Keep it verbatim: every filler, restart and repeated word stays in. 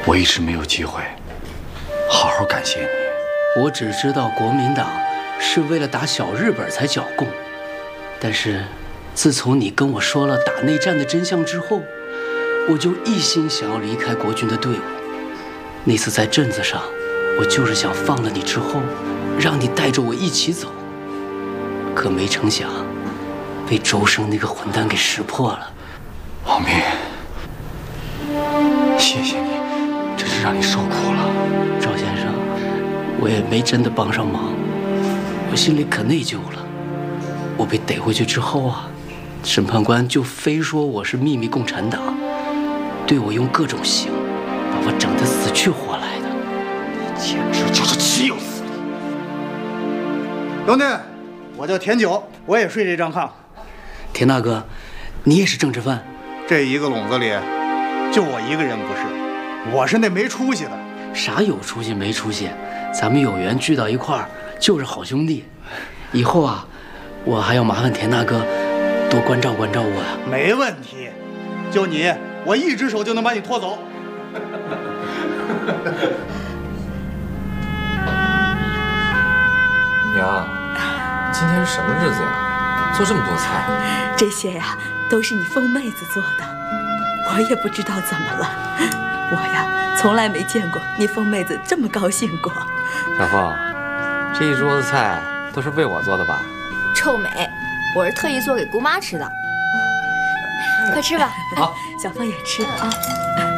我一直没有机会好好感谢你。 我只知道国民党是为了打小日本才剿共，但是自从你跟我说了打内战的真相之后，我就一心想要离开国军的队伍。那次在镇子上，我就是想放了你之后，让你带着我一起走，可没成想被周生那个混蛋给识破了。 王明，谢谢你，真是让你受苦了。 赵先生，我也没真的帮上忙，我心里可内疚了。我被逮回去之后啊，审判官就非说我是秘密共产党，对我用各种刑，把我整得死去活来的。 你简直就是岂有此理！ 兄弟，我叫田九，我也睡这张炕。 田大哥，你也是政治犯？ 这一个笼子里，就我一个人不是，我是那没出息的。 啥有出息没出息？咱们有缘聚到一块儿，就是好兄弟。以后啊，我还要麻烦田大哥多关照关照我呀。 没问题，就你，我一只手就能把你拖走。 娘，今天是什么日子呀？做这么多菜？ 这些呀，都是你凤妹子做的。我也不知道怎么了，我呀，从来没见过你凤妹子这么高兴过。 小凤，这一桌子菜都是为我做的吧？ 臭美，我是特意做给姑妈吃的。快吃吧。 好， 小凤也吃啊。